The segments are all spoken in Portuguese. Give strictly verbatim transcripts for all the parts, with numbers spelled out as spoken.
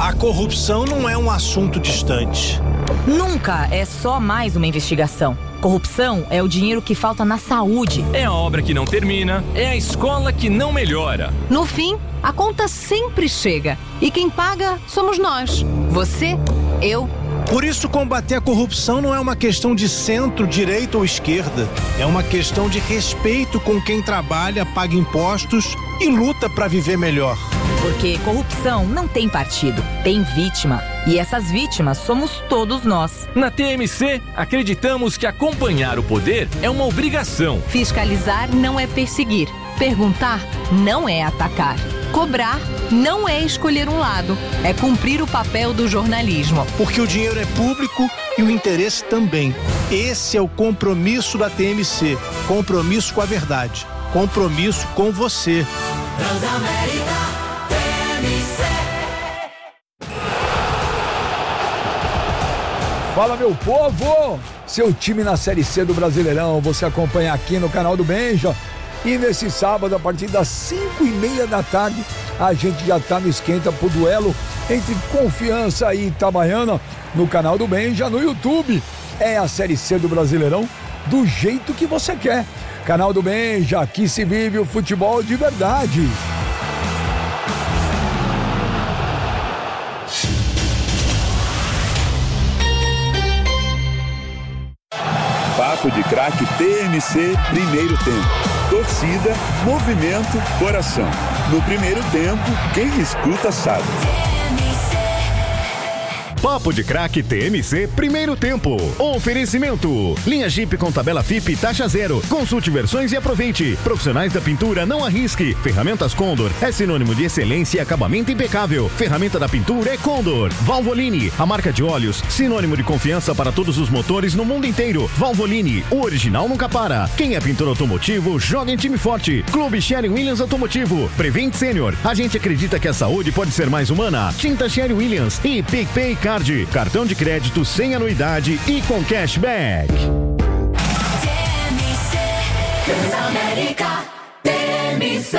A corrupção não é um assunto distante. Nunca é só mais uma investigação. Corrupção é o dinheiro que falta na saúde. É a obra que não termina, é a escola que não melhora. No fim, a conta sempre chega. E quem paga somos nós. Você, eu. Por isso, combater a corrupção não é uma questão de centro, direita ou esquerda. É uma questão de respeito com quem trabalha, paga impostos e luta para viver melhor. Porque corrupção não tem partido, tem vítima. E essas vítimas somos todos nós. Na T M C, acreditamos que acompanhar o poder é uma obrigação. Fiscalizar não é perseguir. Perguntar não é atacar. Cobrar não é escolher um lado. É cumprir o papel do jornalismo. Porque o dinheiro é público e o interesse também. Esse é o compromisso da T M C. Compromisso com a verdade. Compromisso com você. Transamérica T M C. Fala, meu povo! Seu time na Série C do Brasileirão, você acompanha aqui no canal do Benja. E nesse sábado, a partir das cinco e meia da tarde, a gente já tá no esquenta pro duelo entre Confiança e Itabaiana no canal do Benja, no YouTube. É a Série C do Brasileirão do jeito que você quer. Canal do Benja, aqui se vive o futebol de verdade. Papo de Craque T M C, primeiro tempo. Torcida, movimento, coração. No primeiro tempo, quem escuta sabe. Papo de Craque T M C, primeiro tempo. Oferecimento. Linha Jeep com tabela F I P taxa zero. Consulte versões e aproveite. Profissionais da pintura, não arrisque. Ferramentas Condor é sinônimo de excelência e acabamento impecável. Ferramenta da pintura é Condor. Valvoline, a marca de óleos, sinônimo de confiança para todos os motores no mundo inteiro. Valvoline, o original nunca para. Quem é pintor automotivo, joga em time forte. Clube Sherwin Williams Automotivo. Prevent Senior, a gente acredita que a saúde pode ser mais humana. Tinta Sherwin Williams e PicPay Card. Cartão de crédito sem anuidade e com cashback. T M C, Transamérica, T M C.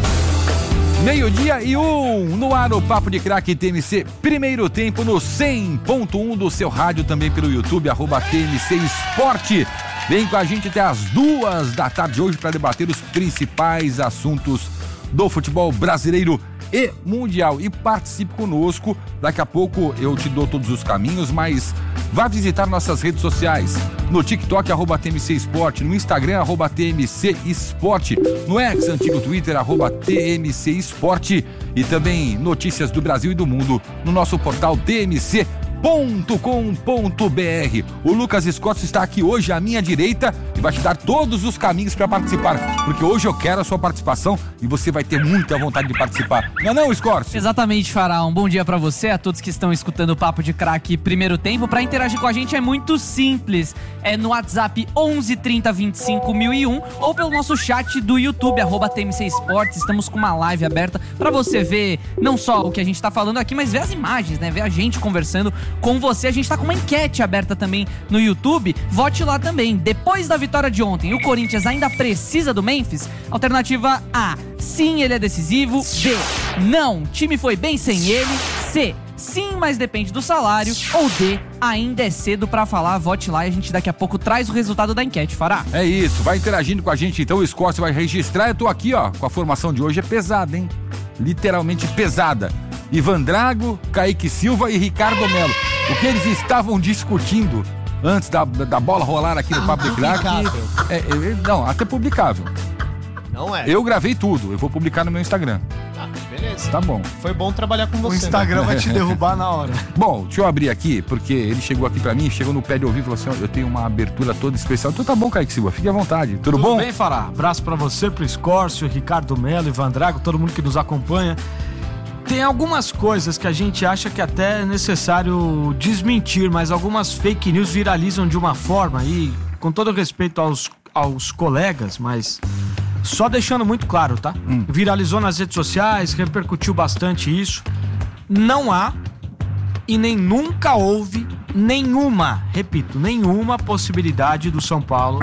Meio-dia e um, no ar o Papo de Craque T M C, primeiro tempo no cem ponto um do seu rádio, também pelo YouTube, arroba T M C Esporte. Vem com a gente até as duas da tarde hoje para debater os principais assuntos do futebol brasileiro e mundial. E participe conosco. Daqui a pouco eu te dou todos os caminhos, mas vá visitar nossas redes sociais. No TikTok, arroba T M C Esporte. No Instagram, arroba T M C Esporte. No ex, antigo Twitter, arroba T M C Esporte. E também notícias do Brasil e do mundo no nosso portal T M C ponto com ponto b r. O Lucas Scott está aqui hoje à minha direita e vai te dar todos os caminhos para participar, porque hoje eu quero a sua participação e você vai ter muita vontade de participar. Não é não, Scott? Exatamente, Fará. Um bom dia para você, a todos que estão escutando o Papo de Craque primeiro tempo. Para interagir com a gente é muito simples. É no WhatsApp onze trinta vinte e cinco mil e um ou pelo nosso chat do YouTube, arroba T M C Esportes. Estamos com uma live aberta para você ver não só o que a gente tá falando aqui, mas ver as imagens, né? Ver a gente conversando com você. A gente tá com uma enquete aberta também no YouTube. Vote lá também. Depois da vitória de ontem, o Corinthians ainda precisa do Memphis? Alternativa A, sim, ele é decisivo. B, não, time foi bem sem ele. C, sim, mas depende do salário. Ou D, ainda é cedo pra falar. Vote lá e a gente daqui a pouco traz o resultado da enquete, Fará. É isso, vai interagindo com a gente então. O Scott vai registrar. Eu tô aqui, ó, com a formação de hoje. É pesada, hein? Literalmente pesada. Ivan Drago, Kaique Silva e Ricardo Melo. O que eles estavam discutindo antes da, da bola rolar aqui no Papo de Craque. É, é, não, até publicável. Não é. Eu gravei tudo, eu vou publicar no meu Instagram. Ah, beleza. Tá bom. Foi bom trabalhar com você. O Instagram, né? Vai te derrubar na hora. Bom, deixa eu abrir aqui, porque ele chegou aqui pra mim, chegou no pé de ouvido e falou assim, ó, eu tenho uma abertura toda especial. Então tá bom, Kaique Silva, fique à vontade. Tudo, Tudo bom? Tudo bem, Fará. Abraço pra você, pro Escórcio, Ricardo Melo, Ivan Drago, todo mundo que nos acompanha. Tem algumas coisas que a gente acha que até é necessário desmentir, mas algumas fake news viralizam de uma forma, e com todo respeito aos, aos colegas, mas só deixando muito claro, tá? Hum. Viralizou nas redes sociais, repercutiu bastante isso. Não há e nem nunca houve nenhuma, repito, nenhuma possibilidade do São Paulo,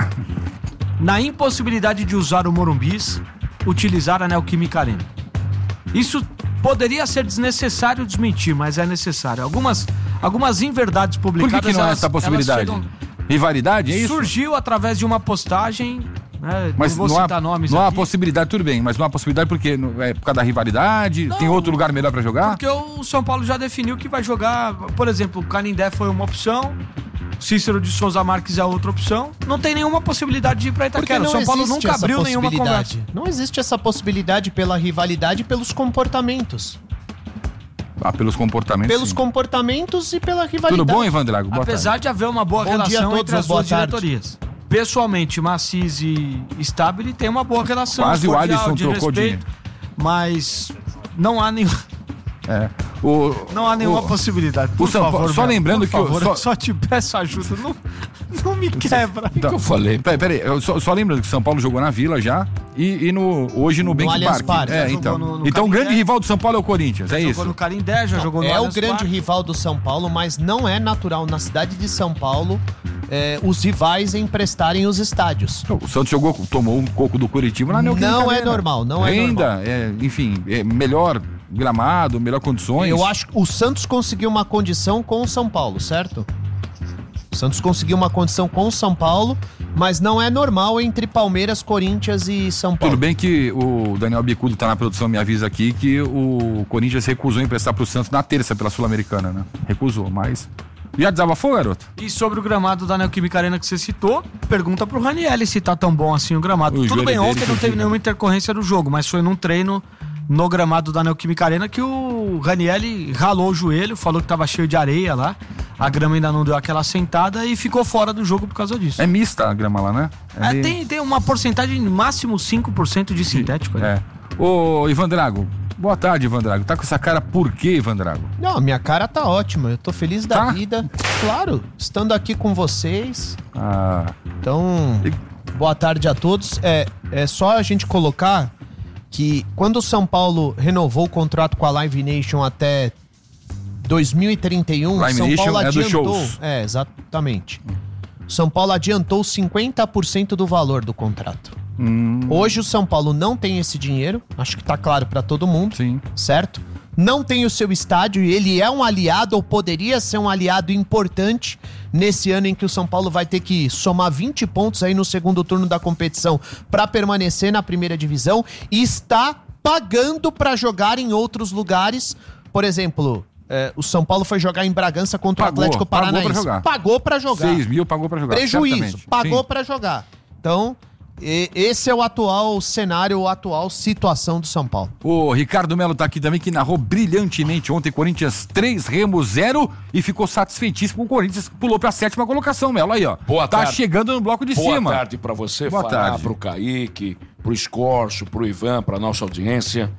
na impossibilidade de usar o Morumbis, utilizar a Neoquímica Arena. Isso poderia ser desnecessário desmentir, mas é necessário. Algumas, algumas inverdades publicadas... Por que, que não elas, é essa possibilidade? chegam... Rivalidade, é isso? Surgiu através de uma postagem... Né, Mas não vou não, citar há, nomes não há aqui. possibilidade, tudo bem, mas não há possibilidade porque não- é por causa da rivalidade, Não, tem outro lugar melhor pra jogar? Porque o São Paulo já definiu que vai jogar... Por exemplo, o Canindé foi uma opção... Cícero de Souza Marques é outra opção. Não tem nenhuma possibilidade de ir pra Porque Itaquera. O não São Paulo existe nunca essa abriu nenhuma possibilidade. conversa. Não existe essa possibilidade pela rivalidade e pelos comportamentos. Ah, pelos comportamentos. Pelos sim. comportamentos e pela rivalidade. Tudo bom, Ivan Drago? Boa Apesar tarde. de haver uma boa Bom dia a relação todos, entre as boa duas tarde. diretorias. Pessoalmente, Macis e Stabile tem uma boa relação. Quase o cordial, Alisson de trocou respeito, mas não há nenhum... É. O, Não há nenhuma o- possibilidade. Por o São favor, Paulo- só Melo, lembrando por que o- favor, só- eu só te peço ajuda. Não, não me quebra. Então, eu falei. Peraí, peraí, eu só, só lembrando que o São Paulo jogou na Vila já e, e no, hoje no, Bank Allianz Park. Parque, É, já então. jogou no- no então o Canindé. grande rival do São Paulo é o Corinthians, é Jogou isso? no Carindé, já jogou no É o Allianz grande Parque. rival do São Paulo, mas não é natural na cidade de São Paulo é, os rivais emprestarem os estádios. O Santos jogou, tomou um coco do Curitiba na Neoquímica Não é Arena. normal, não é Ainda, normal. é, enfim, é melhor gramado, melhor condições. Eu acho que o Santos conseguiu uma condição com o São Paulo, certo? O Santos conseguiu uma condição com o São Paulo, mas não é normal entre Palmeiras, Corinthians e São Paulo. Tudo bem que o Daniel Bicudo tá na produção, me avisa aqui que o Corinthians recusou emprestar pro Santos na terça pela Sul-Americana, né? Recusou, mas... Já desabafou, garoto? E sobre o gramado da Neoquímica Arena que você citou, pergunta pro Ranieri se tá tão bom assim o gramado. O Tudo joelho bem, dele ontem não que teve diga. nenhuma intercorrência no jogo, mas foi num treino no gramado da Neoquímica Arena que o Ranieri ralou o joelho, falou que tava cheio de areia lá, a grama ainda não deu aquela sentada e ficou fora do jogo por causa disso. É mista a grama lá, né? É, meio- tem, tem uma porcentagem máximo cinco por cento de sintético. aí. É. Ô, Ivan Drago, boa tarde, Ivan Drago. Tá com essa cara por quê, Ivan Drago? Não, a minha cara tá ótima. Eu tô feliz da Tá? vida. Claro, estando aqui com vocês. Ah, Então, boa tarde a todos. É, é só a gente colocar que quando o São Paulo renovou o contrato com a Live Nation até dois mil e trinta e um, Live São Nation Paulo é dos adiantou. shows. É, exatamente. São Paulo adiantou cinquenta por cento do valor do contrato. hum, Hoje o São Paulo não tem esse dinheiro, acho que tá claro pra todo mundo, sim. certo? Não tem o seu estádio e ele é um aliado ou poderia ser um aliado importante nesse ano em que o São Paulo vai ter que somar vinte pontos aí no segundo turno da competição pra permanecer na primeira divisão e está pagando pra jogar em outros lugares. Por exemplo, é, o São Paulo foi jogar em Bragança contra Pagou, o Atlético pagou pra Paranaense. jogar. Pagou pra jogar. seis mil pagou pra jogar. Prejuízo, certamente. pagou Sim. pra jogar. Então, e- esse é o atual cenário, a atual situação do São Paulo. O Ricardo Melo tá aqui também, que narrou brilhantemente ontem, Corinthians três, Remo zero, e ficou satisfeitíssimo com o Corinthians, pulou pra sétima colocação, Melo, aí ó. Boa tá tarde. chegando no bloco de Boa cima. tarde pra você, Boa falar tarde. pro Kaique, pro Escorço, pro Ivan, pra nossa audiência.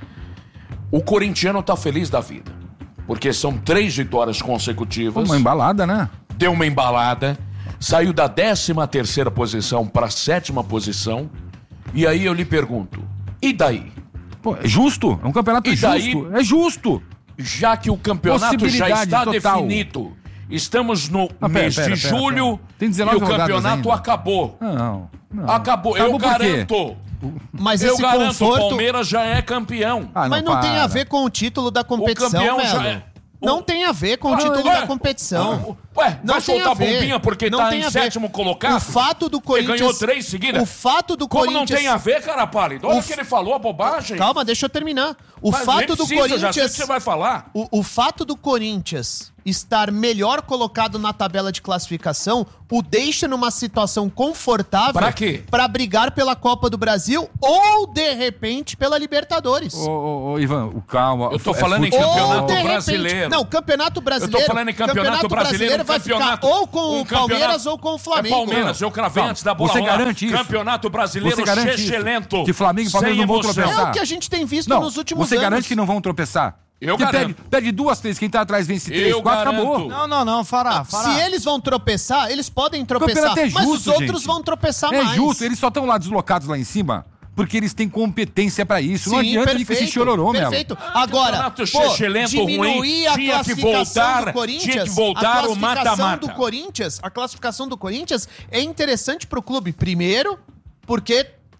O corintiano tá feliz da vida, porque são três vitórias consecutivas. Uma embalada, né? Deu uma embalada, saiu da décima terceira posição pra sétima posição, e aí eu lhe pergunto, e daí? Pô, é justo, é um campeonato E daí? justo, é justo. Já que o campeonato já Possibilidade está total. definido, estamos no Ah, pera, mês pera, de pera, julho pera. Tem dezenove e o rodadas campeonato ainda. acabou. Não, não. Acabou, eu Acabou por quê? garanto. Mas eu esse garanto, o conforto... Palmeiras já é campeão. Ah, Mas não tem para. a ver com o título da competição, campeão Melo. já é- Não o- tem a ver com o Ah, título ué? da competição. Ué, Não vai tem soltar a ver. bombinha porque Não tá tem em a ver. sétimo colocado? O fato do Você Corinthians... ganhou três seguidas? O fato do Como Corinthians... não tem a ver, cara pálido? Olha O o que ele falou, a bobagem. Calma, deixa eu terminar. O Mas nem fato do precisa, já sei o Corinthians... que você vai falar. O, o fato do Corinthians estar melhor colocado na tabela de classificação o deixa numa situação confortável Pra quê? pra brigar pela Copa do Brasil ou, de repente, pela Libertadores. Ô, ô, ô, Ivan, o calma. Eu tô é falando em futebol. campeonato Ou, de repente- brasileiro. Não, Campeonato Brasileiro. Eu tô falando em campeonato, brasileiro, vai campeonato, ficar ou com um o Palmeiras campeonato- ou com o Flamengo. É Palmeiras, eu cravei Calma, antes da bola você rolar. garante isso? Campeonato brasileiro Você garante isso? excelente. Que Flamengo e Palmeiras sem não vão emoção. tropeçar? É o que a gente tem visto Não, nos últimos você anos. garante que não vão tropeçar? Eu Porque garanto. perde, perde duas, três, quem tá atrás vence três, Eu quatro, garanto. acabou. Não, não, não, Fará, Fará. Se eles vão tropeçar, eles podem tropeçar, campeonato é mas os justo, outros gente. vão tropeçar É mais. justo, eles só estão lá deslocados lá em cima porque eles têm competência pra isso. não Sim, adianta vir com esse chororô, Melo. perfeito. Agora, Campeonato pô, excelente, diminuir ruim, a tinha que classificação voltar- do Corinthians, tinha que voltar a o classificação mata-mata. do Corinthians, a classificação do Corinthians é interessante pro clube. Primeiro, porque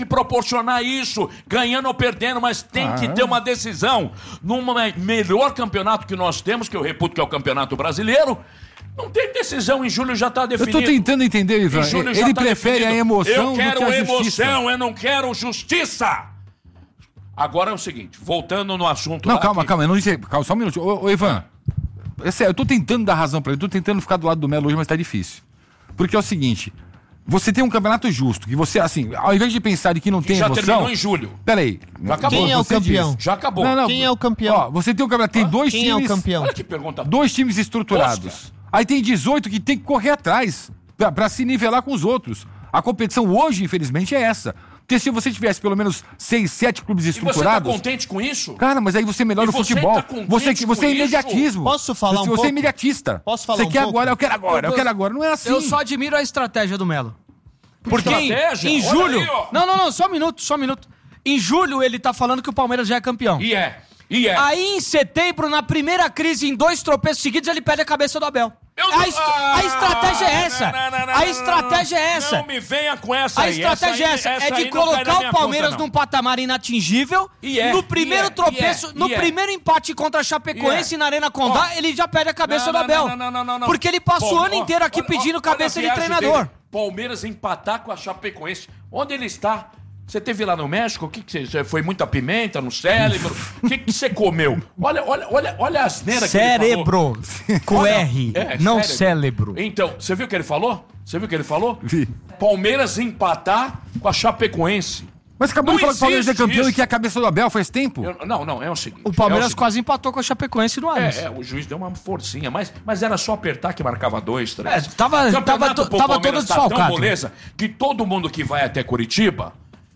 que proporcionar isso, ganhando ou perdendo, mas tem Ah, que é? ter uma decisão. Num melhor campeonato que nós temos, que eu reputo que é o Campeonato Brasileiro, Não tem decisão, em julho já tá Eu definido. tô tentando entender, Ivan. Em julho já Ele tá prefere definido. a emoção Eu do quero que a justiça. emoção, eu não quero justiça. Agora é o seguinte, voltando no assunto Não, lá calma, que- calma, eu não disse, calma, só um minuto. Ô, ô Ivan, é sério, eu tô tentando dar razão pra ele, eu tô tentando ficar do lado do Melo hoje, mas tá difícil. Porque é o seguinte, você tem um campeonato justo, que você, assim, ao invés de pensar de que não tem já emoção... terminou em julho. Peraí. Já acabou. Quem é o Você campeão? diz. Já acabou. Não, não, Quem é o campeão? Ó, você tem um campeonato, tem dois Quem é o times... campeão? Olha que pergunta. Dois times estruturados. Aí tem dezoito que tem que correr atrás pra, pra se nivelar com os outros. A competição hoje, infelizmente, é essa. Porque se você tivesse pelo menos seis, sete clubes E você tá estruturados... contente com isso? Cara, mas aí você melhora E o você futebol. tá contente você que você com é isso? imediatismo. Posso falar um você pouco? é imediatista. Posso falar Você um quer pouco? agora, eu quero agora, eu quero agora. Não é assim. Eu só admiro a estratégia do Melo. Porque em, Estratégia? em Olha julho... aí, ó. não, não, não, só um minuto, só um minuto. Em julho ele tá falando que o Palmeiras já é campeão. E é, e é. Aí em setembro, na primeira crise, em dois tropeços seguidos, ele perde a cabeça do Abel. Eu A, não- est- a estratégia é Ah, essa. não, não, não, A não, estratégia é não, essa. Não me venha com essa A aí. estratégia é aí- essa, é aí de não cai na colocar minha o Palmeiras conta, não. num patamar inatingível. E é, no primeiro e é, tropeço, e é, no e é. primeiro empate contra a Chapecoense E é. na Arena Condá, Ó. ele já perde a cabeça Não, do Abel. não, não, não, não, não. Porque ele passa o Bom, ano ó, inteiro aqui olha, pedindo olha cabeça a de viagem treinador. dele. Palmeiras empatar com a Chapecoense. Onde ele está? Você teve lá no México? O que que você... Foi muita pimenta no cérebro? O que que você comeu? Olha, olha, olha, olha a asneira que ele falou. Cérebro. Com Olha- R. É, não cérebro. cérebro. Então, você viu o que ele falou? Você viu o que ele falou? Vi. Palmeiras empatar com a Chapecoense. Mas acabou Não de falar que o Palmeiras é existe campeão isso. e que é a cabeça do Abel faz tempo. Eu- não, não, é o seguinte. O Palmeiras é o seguinte. quase empatou com a Chapecoense no Allianz. É, é, o juiz deu uma forcinha, mas, mas era só apertar que marcava dois, três. É, tava- O campeonato tava to- pro tava Palmeiras todo tá tão desfalcado. moleza que todo mundo que vai até Curitiba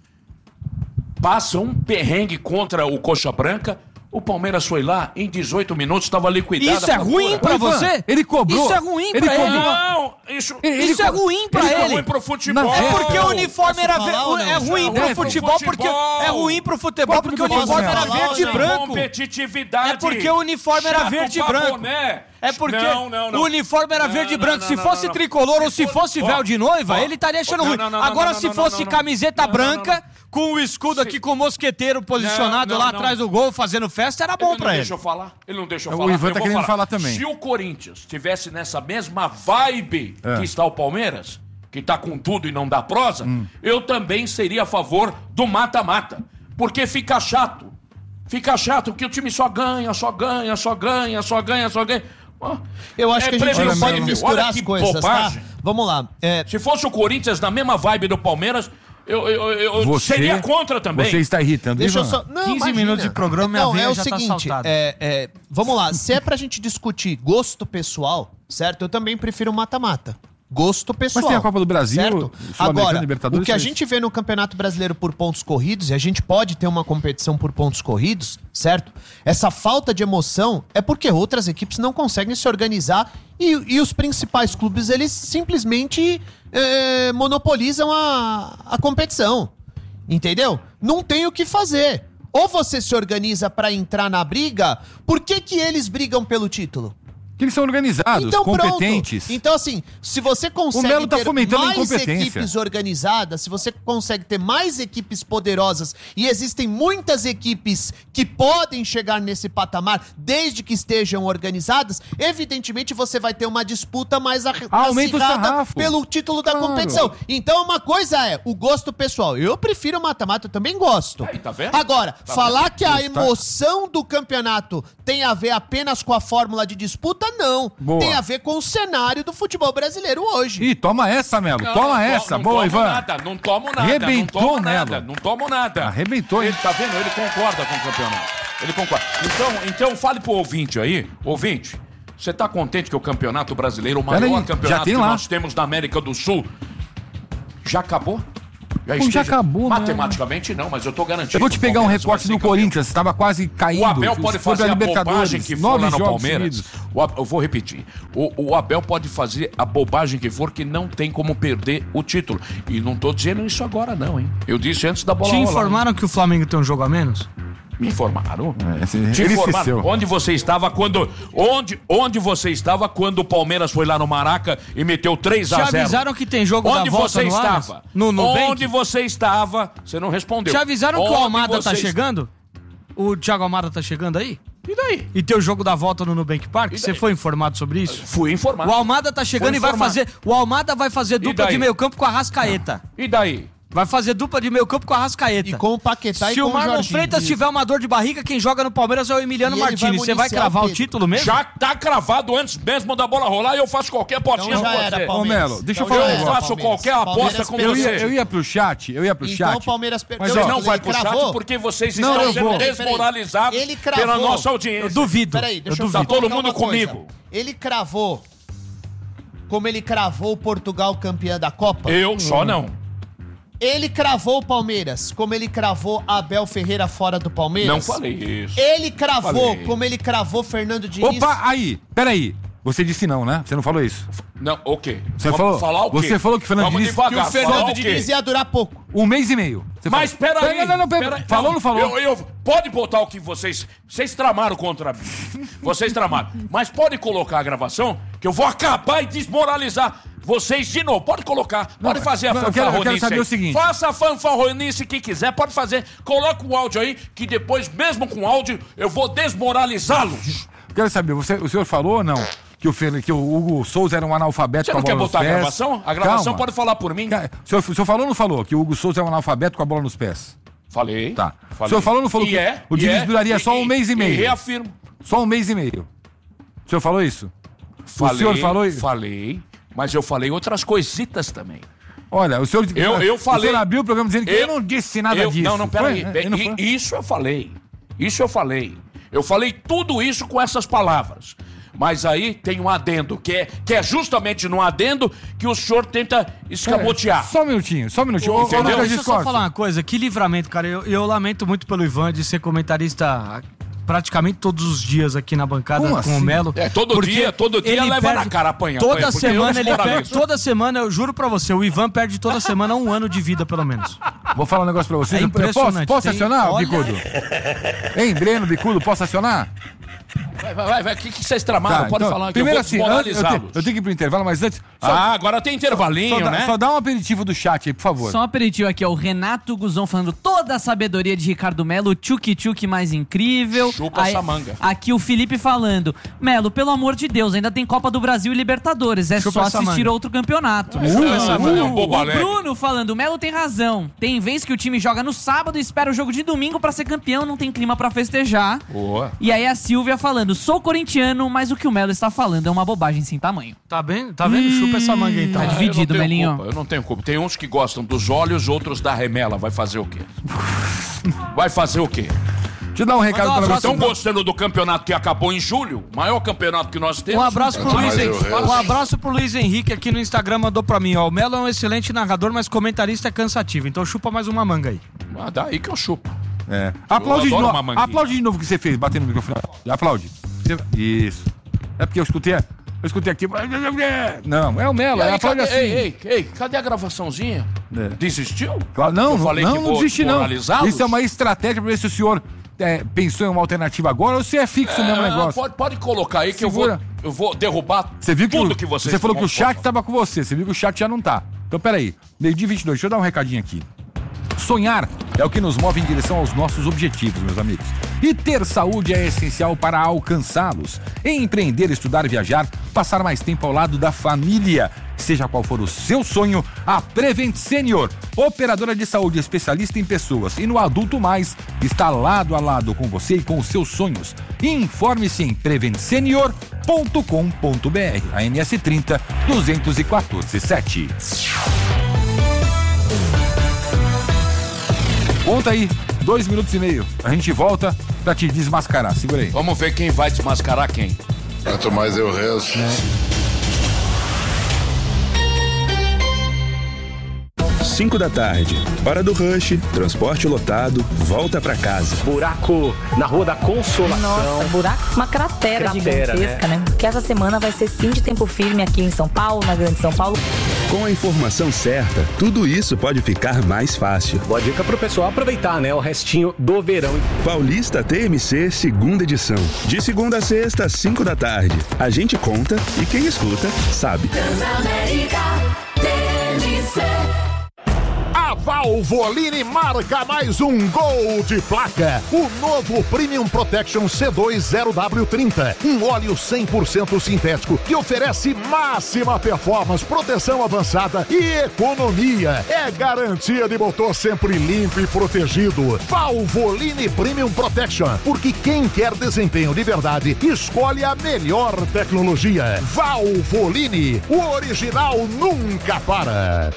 passa um perrengue contra o Coxa Branca. O Palmeiras foi lá, em dezoito minutos estava liquidado. Isso é ruim pra você? Ele cobrou. Isso é ruim Ele pra ele. cobrou. Não, isso, Ele- Isso ele é ruim pra isso é ele. ruim pro futebol. Na É véspera. porque o uniforme Posso era falar ver- ou não? é ruim É, pro pro futebol, porque é ruim pro futebol porque o Posso uniforme era falar verde e ou não? branco. Competitividade. É porque o uniforme era Chato verde e pra branco. boné. É porque Não, não, não. o uniforme era Não, verde e não, branco. não, Se não, fosse não. tricolor ou se Se fosse for- véu de noiva, ó, ele estaria achando não, ruim. não, não, não, Agora, não, se não, fosse não, não. camiseta Não, não, branca, não. com o escudo Se- aqui com o mosqueteiro posicionado Não, lá não, não. atrás do gol, fazendo festa, era Ele bom não pra ele. deixa eu falar. Ele não deixa eu O falar. Ivan Eu tá vou querendo falar também. Se o Corinthians estivesse nessa mesma vibe É. que está o Palmeiras, que tá com tudo e não dá prosa, Hum. eu também seria a favor do mata-mata. Porque fica chato. Fica chato que o time só ganha, só ganha, só ganha, só ganha, só ganha. Ó, Eu acho é que a gente não previsível. pode misturar Olha as que coisas, bobagem. tá? Vamos lá. É, Se fosse o Corinthians na mesma vibe do Palmeiras, eu, eu, eu Você, seria contra também. Você está irritando, Deixa eu Ivan. só. Não, quinze imagina. minutos de programa, minha Não, veia é o já tá seguinte. saltada. é, é, vamos lá. Se é pra gente discutir gosto pessoal, certo? Eu também prefiro mata-mata. Gosto pessoal. Mas tem a Copa do Brasil, certo? Sul-Americana, Agora, Libertadores, o que a faz- gente vê no Campeonato Brasileiro por pontos corridos, e a gente pode ter uma competição por pontos corridos, certo? Essa falta de emoção é porque outras equipes não conseguem se organizar e, e os principais clubes, eles simplesmente é, monopolizam a, a competição. Entendeu? Não tem o que fazer. Ou você se organiza pra entrar na briga, por que que eles brigam pelo título? Que eles são organizados, Então, competentes. pronto. Então, assim, se você consegue Melo tá ter fomentando a mais incompetência. equipes organizadas, se você consegue ter mais equipes poderosas, e existem muitas equipes que podem chegar nesse patamar, desde que estejam organizadas, evidentemente você vai ter uma disputa mais ar- Aumenta o acirrada sarrafo. pelo título da Claro. competição. Então, uma coisa é o gosto pessoal. Eu prefiro mata-mata, eu também gosto. Aí, tá vendo? Agora, Tá falar que a Gostar. emoção do campeonato tem a ver apenas com a fórmula de disputa, não. Boa. Tem a ver com o cenário do futebol brasileiro hoje. Ih, toma essa, Melo. Não, toma não to- essa. não Boa, tomo Ivan. nada, não tomo nada, Arrebentou, não tomo Melo. nada, não tomo nada. Arrebentou, hein? Ele tá vendo? Ele concorda com o campeonato. Ele concorda. Então, então fale pro ouvinte aí, ouvinte, você tá contente que o campeonato brasileiro, o Pera maior aí, já campeonato tem que lá. nós temos na América do Sul, já acabou? Como já acabou, né? Matematicamente não, mas eu tô garantindo. Eu vou te que o pegar um Palmeiras vai recorte ser do campeão. Corinthians, estava quase caindo. O Abel pode foi fazer pra a bobagem que for nove lá no jogos Palmeiras. seguidos. O Ab- eu vou repetir. O, o Abel pode fazer a bobagem que for, que não tem como perder o título. E não tô dizendo isso agora, não, hein? Eu disse antes da bola Te rolar. informaram que o Flamengo tem um jogo a menos? Me informaram. É, esse- Te ele informaram. esqueceu. Onde você estava quando. Onde, onde você estava quando o Palmeiras foi lá no Maraca e meteu três a Te zero? avisaram que tem jogo Onde da volta você no estava? Allianz? No Nubank? Onde você estava? Você não respondeu. Te avisaram que o Onde Almada tá você chegando? O Thiago Almada tá chegando aí? E daí? E tem o jogo da volta no Nubank Park? Você foi informado sobre isso? Fui informado. O Almada tá chegando Fui e vai informado. fazer... O Almada vai fazer dupla daí? de meio campo com a Arrascaeta. E daí? Vai fazer dupla de meio campo com a Arrascaeta. E com o Paquetá e Se com o o Marlon Jorginho. Freitas tiver uma dor de barriga, quem joga no Palmeiras é o Emiliano E ele Martins. vai Você vai municiar cravar o o Pedro. título mesmo? Já tá cravado antes mesmo da bola rolar e eu faço qualquer apostinha Então já com era, você. Palmeiras. Ô, Melo, deixa eu Então falar já um era, Eu faço Palmeiras. qualquer aposta Palmeiras com Eu você. ia, eu ia pro chat, eu ia pro Então chat. o Palmeiras perdeu. Mas, Ele ó, não vai ele pro chat cravou? porque vocês Não, estão eu sendo vou. desmoralizados Ele cravou. pela nossa audiência. Eu duvido. Peraí, deixa eu eu duvido. Tá todo colocar mundo uma coisa. comigo. Ele cravou como ele cravou Portugal campeã da Copa? Eu só não. Ele cravou o Palmeiras como ele cravou Abel Ferreira fora do Palmeiras? Não falei isso. Ele cravou Falei. como ele cravou Fernando Diniz? Opa, aí, peraí. Você disse não, né? Você não falou isso. Não, o quê? Você Vamos falou, falar o quê? Você falou que o Fernando Vamos Diniz... devagar. Que o Fernando falar o quê? Diniz ia durar pouco. Um mês e meio. Você Mas falou. peraí. Não, não, não, pera- peraí. falou ou não falou? Eu, eu- pode botar o que vocês... Vocês tramaram contra mim. Vocês tramaram. Mas pode colocar a gravação que eu vou acabar e desmoralizar vocês de novo. Pode colocar. Pode fazer a não, eu quero- eu fanfarronice quero saber aí. o seguinte. Faça a fanfarronice que quiser. Pode fazer. Coloca o áudio aí que depois, mesmo com áudio, eu vou desmoralizá-los. Quero saber, você, o senhor falou ou não? Que o, Fer- que o Hugo Souza era um analfabeto Você com a não quer bola nos botar a pés? gravação? A gravação Calma. pode falar por mim. Ca- O senhor, o senhor falou ou não falou que o Hugo Souza é um analfabeto com a bola nos pés? Falei. Tá. Falei. O senhor falou ou não falou E que é, o e Diniz é, duraria e- só um e- mês e meio? E reafirmo. Só um mês e meio. O senhor falou isso? Falei, o senhor falou isso? Falei, mas eu falei outras coisitas também. Olha, o senhor... Eu, eu falei... O senhor abriu o programa dizendo que eu, não disse nada eu, disso. Não, não, peraí. Foi? Ele não foi? Isso eu falei. Isso eu falei. Eu falei tudo isso com essas palavras. Mas aí tem um adendo, que é, que é justamente no adendo que o senhor tenta escamotear. É, só um minutinho, só um minutinho. Ô, Ô, ô, Lucas deixa eu só Discord. falar uma coisa. Que livramento, cara. Eu, eu lamento muito pelo Ivan de ser comentarista praticamente todos os dias aqui na bancada Como com assim? o Melo. É, todo porque dia, todo dia ele leva perde- na cara, apanha, Toda apanha, porque eu semana ele desmoralizo. perde, toda semana, eu juro pra você, o Ivan perde toda semana um ano de vida, pelo menos. Vou falar um negócio pra vocês. É Eu posso, impressionante. posso Tem- acionar, olha- Bicudo? Hein, Breno, Bicudo, posso acionar? Vai, vai, vai, vai. O que, que vocês tramaram? Tá, Pode então, falar que primeiro eu vou assim, antes- eu, te- desmoralizá-los. eu tenho que ir pro intervalo, mas antes... só- Ah, agora tem intervalinho, só, dá, né? só dá um aperitivo do chat aí, por favor. Só um aperitivo aqui, ó. O Renato Guzão falando toda a sabedoria de Ricardo Melo, o tchuki-tchuki mais incrível. Chupa Aí, essa manga. Aqui o Felipe falando, Melo, pelo amor de Deus, ainda tem Copa do Brasil e Libertadores, é Chupa só essa assistir manga. outro campeonato. Chupa essa manga, é um bobo O alegre. Bruno falando, o Melo tem razão. Tem vez que o time joga no sábado e espera o jogo de domingo pra ser campeão, não tem clima pra festejar. Boa. E aí a Silvia falando, sou corintiano, mas o que o Melo está falando é uma bobagem sem tamanho. Tá bem? Tá vendo? Chupa essa manga então. Tá Ah, dividido, eu não tenho Melinho. culpa, eu não tenho culpa. Tem uns que gostam dos olhos, outros da remela. Vai fazer o quê? Vai fazer o quê? Deixa eu dar um recado Manda um pra abraço, você. Estão gostando do campeonato que acabou em julho? O maior campeonato que nós temos. Um abraço pro Mas Luiz eu- Henrique. Um abraço pro Luiz Henrique aqui no Instagram, mandou pra mim, ó. O Melo é um excelente narrador, mas comentarista é cansativo. Então chupa mais uma manga aí. Ah, daí que eu chupo. É. Aplaude de, adoro novo, uma manguinha. aplaude de novo o que você fez, batendo no microfone. Aplaude. Você- Isso. É porque eu escutei, eu escutei aqui. Não, é o Melo, E é aí, aplaude cadê, assim. ei, ei, ei, cadê a gravaçãozinha? É. Desistiu? Claro, não, Eu não, falei não, que não vou desiste não. moralizá-los? Isso é uma estratégia pra ver se o senhor é, pensou em uma alternativa agora ou se é fixo o mesmo Ah, negócio. pode, pode colocar aí que eu Segura. vou, eu vou derrubar Você viu que, tudo o, que vocês você falou que o estão chat tava com você, você viu que o chat já não tá. Então peraí, meio-dia e vinte e dois, deixa eu dar um recadinho aqui. Sonhar é o que nos move em direção aos nossos objetivos, meus amigos. E ter saúde é essencial para alcançá-los. Empreender, estudar, viajar, passar mais tempo ao lado da família. Seja qual for o seu sonho, a Prevent Senior, operadora de saúde especialista em pessoas e no Adulto Mais, está lado a lado com você e com os seus sonhos. Informe-se em prevent senior ponto com ponto br. A N S trinta, duzentos e quatorze, sete. Conta aí, dois minutos e meio. A gente volta pra te desmascarar. Segura aí. Vamos ver quem vai desmascarar quem. Quanto mais eu rezo. cinco da tarde. Hora do rush, transporte lotado, volta pra casa. Buraco na Rua da Consolação. Nossa, buraco, uma cratera, Cratera, gigantesca, né? Que essa semana vai ser sim de tempo firme aqui em São Paulo, na Grande São Paulo. Com a informação certa, tudo isso pode ficar mais fácil. Boa dica pro pessoal aproveitar, né? O restinho do verão. Paulista T M C, segunda edição. De segunda a sexta, às cinco da tarde. A gente conta e quem escuta, sabe. Transamérica T M C. A Valvoline marca mais um gol de placa. O novo Premium Protection C dois zero W trinta, um óleo cem por cento sintético que oferece máxima performance, proteção avançada e economia. É garantia de motor sempre limpo e protegido. Valvoline Premium Protection, porque quem quer desempenho de verdade escolhe a melhor tecnologia. Valvoline, o original nunca para.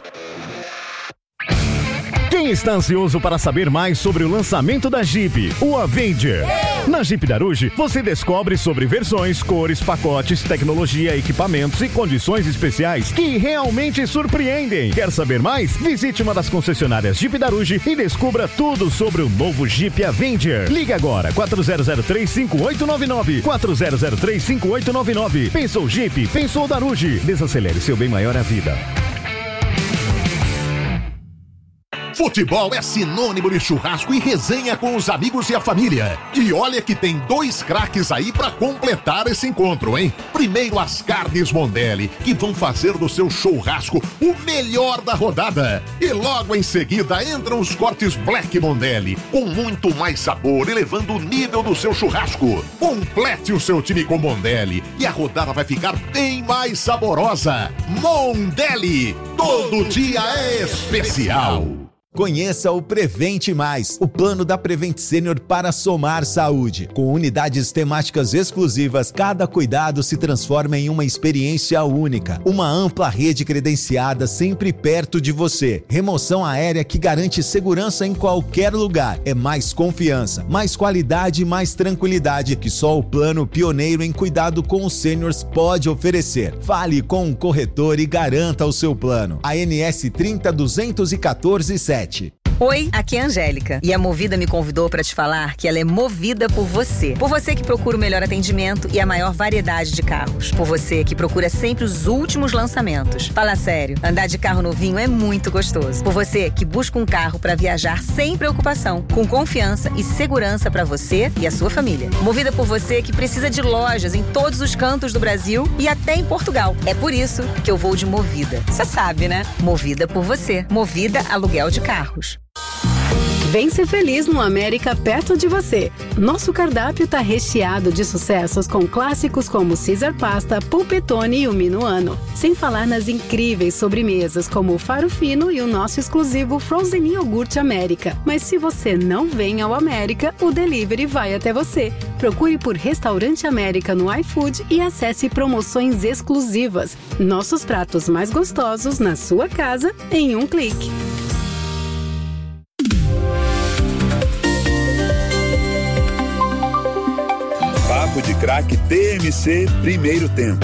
Quem está ansioso para saber mais sobre o lançamento da Jeep, o Avenger? Na Jeep Daruge, você descobre sobre versões, cores, pacotes, tecnologia, equipamentos e condições especiais que realmente surpreendem. Quer saber mais? Visite uma das concessionárias Jeep Daruge e descubra tudo sobre o novo Jeep Avenger. Ligue agora, quatro zero zero três, cinco oito nove nove, quatro zero zero três, cinco oito nove nove. Pensou Jeep? Pensou Daruge. Desacelere seu bem maior à vida. Futebol é sinônimo de churrasco e resenha com os amigos e a família. E olha que tem dois craques aí pra completar esse encontro, hein? Primeiro as carnes Mondelli, que vão fazer do seu churrasco o melhor da rodada. E logo em seguida entram os cortes Black Mondelli, com muito mais sabor, elevando o nível do seu churrasco. Complete o seu time com Mondelli e a rodada vai ficar bem mais saborosa. Mondelli, todo dia é especial. Conheça o Prevente Mais, o plano da Prevent Senior para somar saúde. Com unidades temáticas exclusivas, cada cuidado se transforma em uma experiência única. Uma ampla rede credenciada sempre perto de você. Remoção aérea que garante segurança em qualquer lugar. É mais confiança, mais qualidade e mais tranquilidade que só o plano pioneiro em cuidado com os seniors pode oferecer. Fale com um corretor e garanta o seu plano. A N S trinta duzentos e quatorze sete. Oi, aqui é a Angélica e a Movida me convidou para te falar que ela é movida por você. Por você que procura o melhor atendimento e a maior variedade de carros. Por você que procura sempre os últimos lançamentos. Fala sério, andar de carro novinho é muito gostoso. Por você que busca um carro para viajar sem preocupação, com confiança e segurança para você e a sua família. Movida por você que precisa de lojas em todos os cantos do Brasil e até em Portugal. É por isso que eu vou de Movida. Você sabe, né? Movida por você. Movida Aluguel de Carros. Vem ser feliz no América perto de você. Nosso cardápio tá recheado de sucessos com clássicos como Caesar Pasta, Polpettone e o Minuano. Sem falar nas incríveis sobremesas como o Faro Fino e o nosso exclusivo Frozen Iogurte América. Mas se você não vem ao América, o delivery vai até você. Procure por Restaurante América no iFood e acesse promoções exclusivas. Nossos pratos mais gostosos na sua casa em um clique. Papo de Craque T M C, primeiro tempo.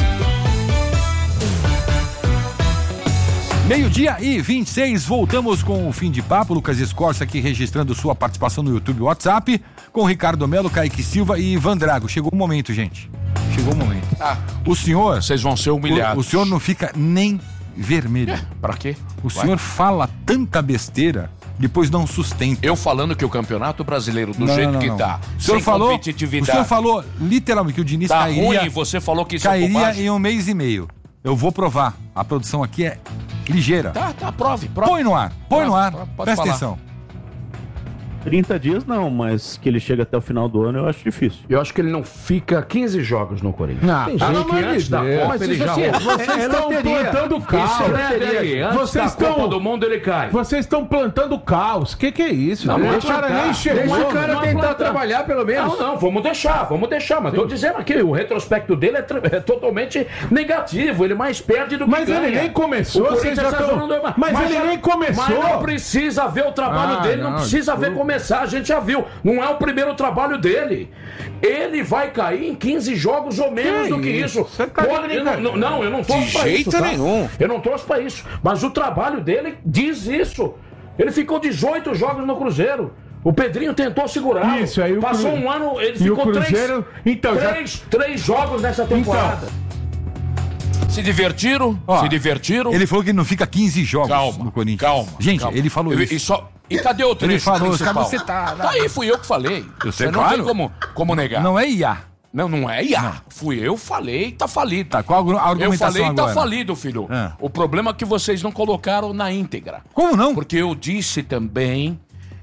Meio-dia e vinte e seis, voltamos com o fim de papo. Lucas Escorça aqui registrando sua participação no YouTube e WhatsApp, com Ricardo Melo, Kaique Silva e Ivan Drago. Chegou o momento, gente. Chegou o momento. Ah, o senhor... Vocês vão ser humilhados. O, o senhor não fica nem vermelho. Pra quê? O Vai. senhor fala tanta besteira, depois não sustenta. Eu falando que o Campeonato Brasileiro, do não, jeito não, que não. tá, o senhor sem falou, competitividade... O senhor falou literalmente que o Diniz tá cairia... ruim, você falou que isso é cairia bobagem. em um mês e meio. Eu vou provar. A produção aqui é ligeira. Tá, tá, prove, prove. Põe no ar, põe Prove, no ar. prove, pode Presta falar. atenção. trinta dias não, mas que ele chega até o final do ano eu acho difícil. Eu acho que ele não fica quinze jogos no Corinthians. Não, Tem pelo gente que amor de antes da Deus. Copa Mas ele isso já assim, rolou. vocês É, estão loteria. plantando caos. Escreve aí, antes Vocês da estão- Copa do Mundo ele cai. Vocês estão plantando caos. O que, que é isso? Não, o deixa cara tá. nem chegou. Deixa o cara Não tentar planta- trabalhar pelo menos. Não, não, vamos deixar, vamos deixar. Mas tô dizendo aqui, o retrospecto dele é, tra- é totalmente negativo. Ele mais perde do que Mas ganha. ele nem começou, O vocês Corinthians já tá tão- jogando- Mas ele nem começou. Mas não precisa ver o trabalho Ah, dele, não, não, precisa ver desculpa. começar. A gente já viu. Não é o primeiro trabalho dele. Ele vai cair em quinze jogos ou menos Que do que isso? isso. Você tá Pô, de eu não, não, não, eu não torço De pra jeito isso. Tá? nenhum. Eu não torço pra isso. Mas o trabalho dele diz isso. Ele ficou dezoito jogos no Cruzeiro. O Pedrinho tentou segurar. Isso, aí o Passou Cru- um ano, ele E o ficou Cruzeiro- três, então, já- três, três jogos nessa temporada. Se divertiram? Ó, se divertiram? Ele falou que não fica quinze jogos Calma, no Corinthians. calma, Gente, calma. ele falou Eu- isso. E, só, e cadê o trecho Ele falou, principal? cara, você tá- Tá aí, fui eu que falei. Eu sei, Você não claro. tem como, como negar. Não é I A. Não, não é I A. Fui eu, falei, tá falido. Tá, qual a argumentação Eu falei, agora? tá falido, filho. É. O problema é que vocês não colocaram na íntegra. Como não? Porque eu disse também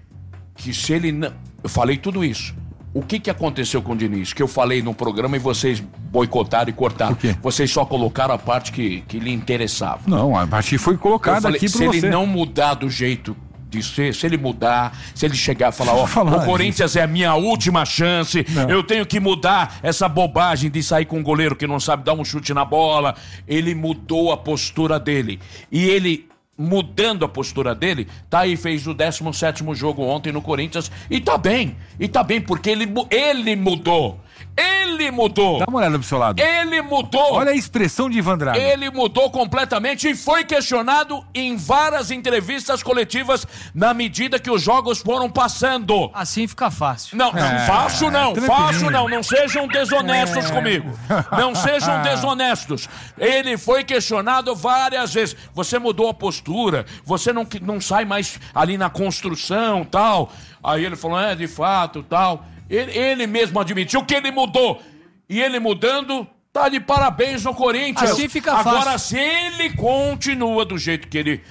que se ele não... Eu falei tudo isso. O que que aconteceu com o Diniz? Que eu falei no programa e vocês boicotaram e cortaram. Vocês só colocaram a parte que, que lhe interessava. Não, a parte foi colocada Eu falei, aqui se pra você. ele não mudar do jeito de ser, se ele mudar, se ele chegar e falar, ó, Falar o Corinthians é a minha última chance, Não. eu tenho que mudar essa bobagem de sair com um goleiro que não sabe dar um chute na bola. Ele mudou a postura dele. E ele, mudando a postura dele, tá aí, fez o décimo sétimo jogo ontem no Corinthians e tá bem. E tá bem, porque ele, mu- ele mudou. Ele mudou. Dá uma olhada pro seu lado. Ele mudou. Olha a expressão de Ivan Drago. Ele mudou completamente e foi questionado em várias entrevistas coletivas na medida que os jogos foram passando. Assim fica fácil. Não, não É, fácil não, tranquilinho. fácil não. Não sejam desonestos É. comigo. Não sejam desonestos. Ele foi questionado várias vezes. Você mudou a postura, você não, não sai mais ali na construção, tal. Aí ele falou, é, de fato, tal. Ele, ele mesmo admitiu que ele mudou. E ele mudando, tá de parabéns no Corinthians. Assim fica Agora, fácil. se ele continua do jeito que ele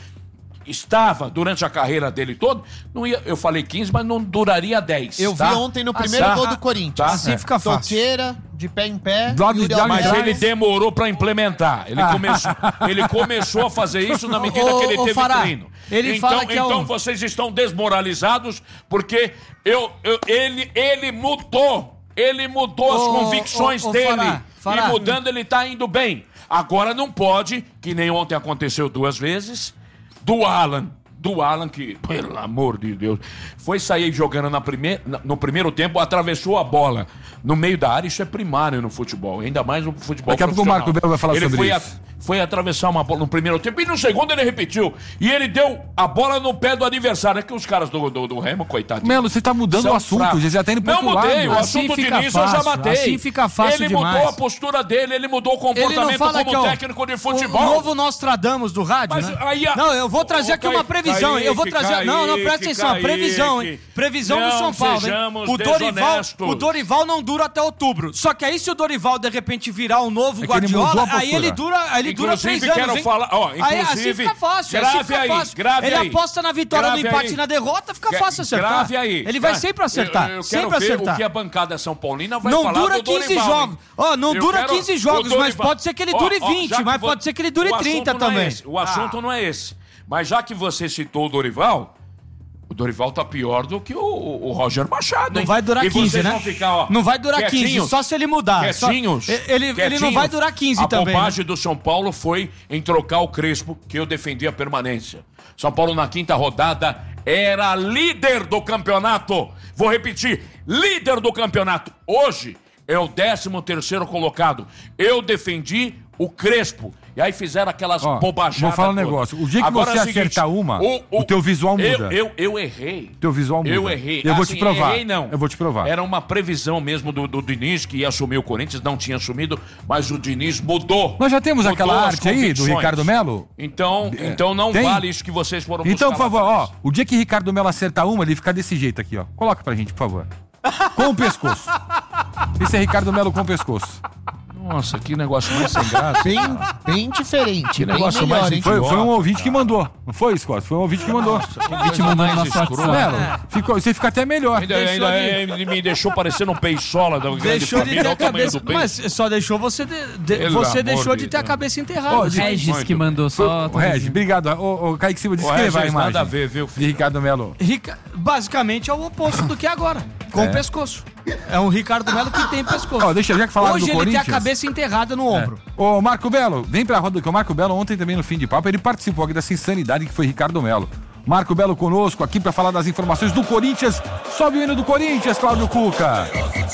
estava durante a carreira dele todo, não ia, eu falei quinze, mas não duraria dez. Eu tá? vi ontem no primeiro Tá? gol do Corinthians. Tá? Assim fica fácil. Toqueira, de pé em pé. Yuri Mas Alberto. ele demorou pra implementar. Ele, Ah. começou, ele começou a fazer isso na medida Ô, que ele ô, teve Fará, treino. ele então, fala que é então um- vocês estão desmoralizados porque eu, eu- ele, ele mudou. Ele mudou as Ô, convicções ô, ô, dele. Fará, Fará. E mudando, ele tá indo bem. Agora não pode, que nem ontem aconteceu duas vezes, do Alan. Do Alan, que, pelo amor de Deus, foi sair jogando na primeir, na- no primeiro tempo, atravessou a bola no meio da área. Isso é primário no futebol, ainda mais no futebol Daqui a pouco o profissional. Marco Belo vai falar ele sobre foi isso. A, foi atravessar uma bola no primeiro tempo e no segundo ele repetiu. E ele deu a bola no pé do adversário. É que os caras do, do, do Remo, coitado. Melo, você tá mudando o assunto, você já tá indo pro Não outro mudei, lado. o Assim assunto fica Diniz eu já fácil, matei. assim fica fácil Ele demais. mudou a postura dele, ele mudou o comportamento fala como que, ó, técnico de futebol. O novo Nostradamus do rádio, Mas né? aí a- Não, eu vou trazer Ô, aqui uma Kaique, previsão, hein? Eu vou Kaique, trazer... não, não, presta Kaique, atenção, previsão, hein? Kaique. Previsão do Não São Paulo, hein? sejamos O Dorival, desonestos. o Dorival não dura até outubro. Só que aí se o Dorival, de repente, virar um novo É que ele mudou Guardiola, a aí postura. ele dura, aí ele dura Inclusive, três anos, quero hein? falar- ó, aí, assim inclusive, fica fácil, grave assim fica aí, fácil. grave Ele aí. aposta na vitória, Grave no empate aí. e na derrota, fica Gra- fácil acertar. Grave aí. Ele vai Gra- sempre acertar, Eu, eu quero sempre ver acertar. o que a bancada São Paulina vai Não falar dura do quinze Dorival, jogos. hein? Ó, não Eu dura quero- quinze o jogos, mas Dorival- pode ser que ele Ó, dure ó, vinte, já que mas vo- pode ser que ele dure o trinta assunto não é também. esse, O assunto Ah. não é esse. Mas já que você citou o Dorival, o Dorival tá pior do que o, o Roger Machado, Não hein? vai durar E quinze, vocês né? vão ficar, ó, Não vai durar quinze, quietinhos, só se ele mudar. Só- Quietinhos. Ele, ele não quietinhos. vai durar quinze a também. A né? bobagem do São Paulo foi em trocar o Crespo, que eu defendi a permanência. São Paulo na quinta rodada era líder do campeonato. Vou repetir, líder do campeonato. Hoje é o décimo terceiro colocado. Eu defendi o Crespo. E aí fizeram aquelas Ó, bobajadas. vou falar um todas. negócio. O dia que Agora você é o seguinte, acertar uma, o teu visual eu- muda. Eu, eu, errei. Teu visual muda. Eu errei. Eu vou Assim, te provar. Errei, não. Eu vou te provar. Era uma previsão mesmo do, do Diniz, que ia assumir o Corinthians, não tinha assumido, mas o Diniz mudou. Nós já temos Mudou aquela as arte aí do convicções. Ricardo Melo? Então, então não Tem? vale isso que vocês foram Então, por buscar favor, lá ó, atrás. o dia que Ricardo Melo acertar uma, ele fica desse jeito aqui, ó. Coloca pra gente, por favor. Com o pescoço. Esse é Ricardo Melo com o pescoço. Nossa, que negócio mais sem graça. Bem, bem diferente. Que bem negócio melhor, mais hein? Foi, foi um ouvinte que mandou. Não foi, Scott? Foi um ouvinte que mandou. O ouvinte mandou no nosso WhatsApp. Melo, ficou, você fica até melhor. Ainda, ainda ele me deixou parecendo um peiçola da grande Deixou de família, ter olha a o tamanho cabeça. do peito. Mas só deixou você. De, de- Pelo você amor deixou de de ter a Deus. cabeça enterrada. Ó, gente. Regis que mandou só. O Regis, obrigado. Ô, ô, Kaique Silva, descreva Regis, a imagem. nada a ver, viu, de Ricardo Melo. Rica- Basicamente é o oposto do que é agora. Com É. o pescoço. É um Ricardo Melo que tem pescoço. Ó, deixa, já que falaram Hoje do ele Corinthians. tem a cabeça enterrada no ombro. É. Ô, Marco Belo, vem pra roda, que o Marco Belo ontem também no fim de papo, ele participou aqui dessa insanidade que foi Ricardo Melo. Marco Belo conosco aqui pra falar das informações do Corinthians. Sobe o hino do Corinthians, Cláudio Cuca.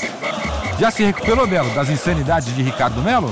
Já se recuperou, Belo, das insanidades de Ricardo Melo?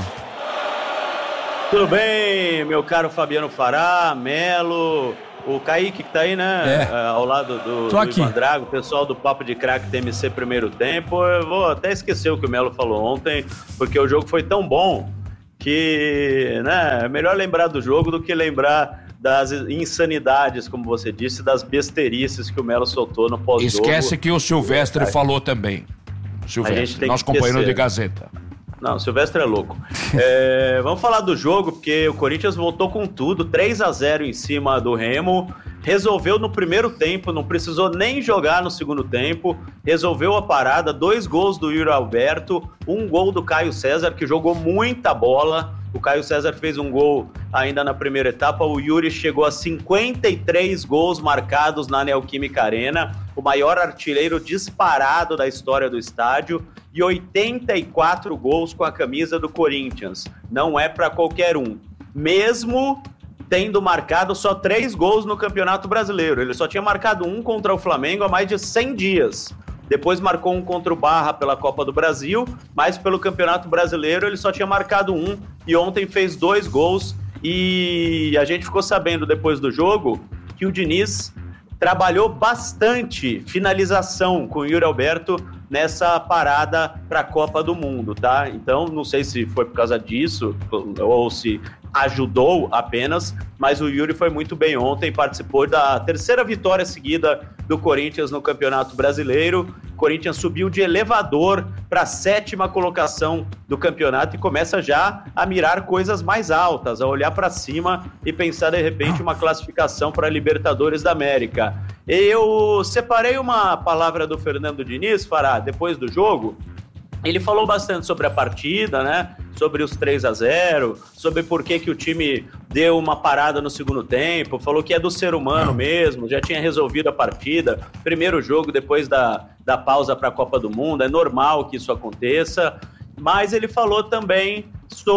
Tudo bem, meu caro Fabiano Fará, Melo, o Kaique que tá aí, né? É. eh, ao lado do, Tô do aqui. Ivan Drago, o pessoal do Papo de Craque T M C primeiro tempo. Eu vou até esquecer o que o Melo falou ontem, porque o jogo foi tão bom que, né, é melhor lembrar do jogo do que lembrar das insanidades, como você disse, das besteirices que o Melo soltou no pós-jogo. Esquece que o Silvestre falou também. A Silvestre, gente tem nosso que companheiro esquecer. de Gazeta. Não, Nosso companheiro de Gazeta. Gazeta. Não, Silvestre é louco. É, vamos falar do jogo, porque o Corinthians voltou com tudo, três a zero em cima do Remo, resolveu no primeiro tempo, não precisou nem jogar no segundo tempo, resolveu a parada, dois gols do Yuri Alberto, um gol do Caio César, que jogou muita bola. O Caio César fez um gol ainda na primeira etapa, o Yuri chegou a cinquenta e três gols marcados na Neoquímica Arena, o maior artilheiro disparado da história do estádio, e oitenta e quatro gols com a camisa do Corinthians. Não é para qualquer um. Mesmo tendo marcado só três gols no Campeonato Brasileiro. Ele só tinha marcado um contra o Flamengo há mais de cem dias. Depois marcou um contra o Barra pela Copa do Brasil, mas pelo Campeonato Brasileiro ele só tinha marcado um e ontem fez dois gols. E a gente ficou sabendo depois do jogo que o Diniz trabalhou bastante finalização com o Yuri Alberto nessa parada para a Copa do Mundo, tá? Então, não sei se foi por causa disso ou se ajudou apenas, mas o Yuri foi muito bem ontem, participou da terceira vitória seguida do Corinthians no Campeonato Brasileiro. O Corinthians subiu de elevador para a sétima colocação do campeonato e começa já a mirar coisas mais altas, a olhar para cima e pensar de repente uma classificação para a Libertadores da América. Eu separei uma palavra do Fernando Diniz, Fará, depois do jogo. Ele falou bastante sobre a partida, né? Sobre os três a zero, sobre por que, que o time deu uma parada no segundo tempo, falou que é do ser humano mesmo, já tinha resolvido a partida, primeiro jogo depois da, da pausa para a Copa do Mundo, é normal que isso aconteça, mas ele falou também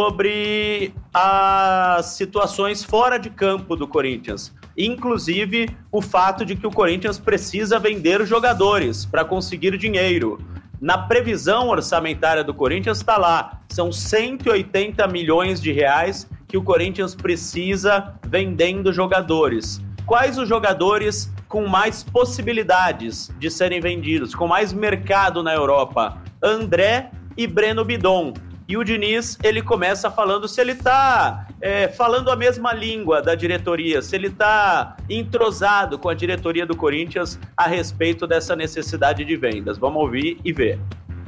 sobre as situações fora de campo do Corinthians, inclusive o fato de que o Corinthians precisa vender jogadores para conseguir dinheiro. Na previsão orçamentária do Corinthians está lá, são cento e oitenta milhões de reais que o Corinthians precisa vendendo jogadores. Quais os jogadores com mais possibilidades de serem vendidos, com mais mercado na Europa? André e Breno Bidon. E o Diniz, ele começa falando se ele está é, falando a mesma língua da diretoria, se ele está entrosado com a diretoria do Corinthians a respeito dessa necessidade de vendas. Vamos ouvir e ver.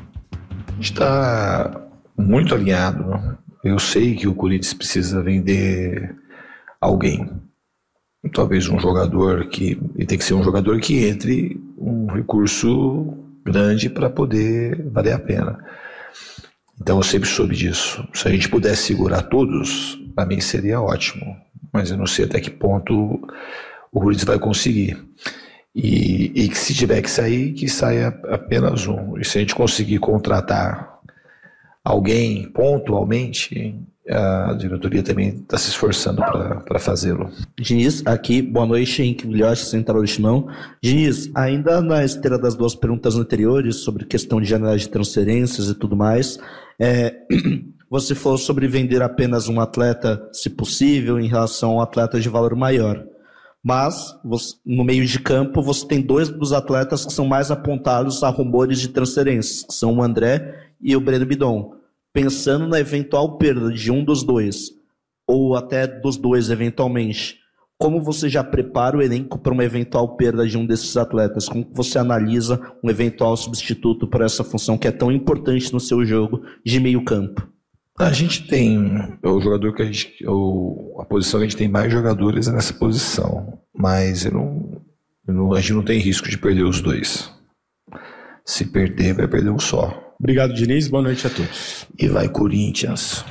A gente está muito alinhado. Eu sei que o Corinthians precisa vender alguém. Talvez um jogador que... E tem que ser um jogador que entre um recurso grande para poder valer a pena. Então eu sempre soube disso. Se a gente pudesse segurar todos, para mim seria ótimo. Mas eu não sei até que ponto o Corinthians vai conseguir. E, e que se tiver que sair, que saia apenas um. E se a gente conseguir contratar alguém pontualmente, a diretoria também está se esforçando para fazê-lo. Diniz, aqui, boa noite, Henrique Vilhoche, Central do Timão. Diniz, ainda na esteira das duas perguntas anteriores sobre questão de janelas de transferências e tudo mais, é, você falou sobre vender apenas um atleta, se possível, em relação a um atleta de valor maior. Mas, você, no meio de campo, você tem dois dos atletas que são mais apontados a rumores de transferências, que são o André e o Breno Bidon. Pensando na eventual perda de um dos dois, ou até dos dois eventualmente, como você já prepara o elenco para uma eventual perda de um desses atletas? Como você analisa um eventual substituto para essa função que é tão importante no seu jogo de meio campo? A gente tem o jogador que a gente, o, a posição que a gente tem mais jogadores é nessa posição, mas eu não, eu não, a gente não tem risco de perder os dois. Se perder, vai perder um só. Obrigado, Diniz. Boa noite a todos. E vai, Corinthians.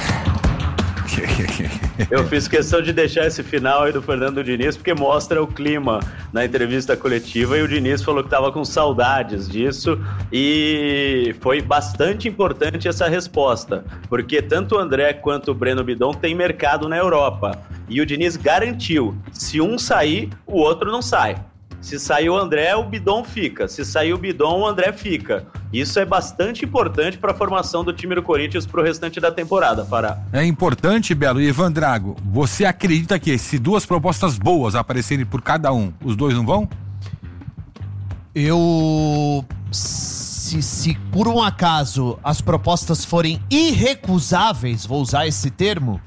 Eu fiz questão de deixar esse final aí do Fernando Diniz, porque mostra o clima na entrevista coletiva, e o Diniz falou que estava com saudades disso, e foi bastante importante essa resposta, porque tanto o André quanto o Breno Bidon têm mercado na Europa, e o Diniz garantiu, se um sair, o outro não sai. Se sair o André, o Bidon fica. Se sair o Bidon, o André fica. Isso é bastante importante para a formação do time do Corinthians para o restante da temporada, Fará. É importante, Belo. E Ivan Drago, você acredita que se duas propostas boas aparecerem por cada um, os dois não vão? Eu... Se, se por um acaso as propostas forem irrecusáveis, vou usar esse termo,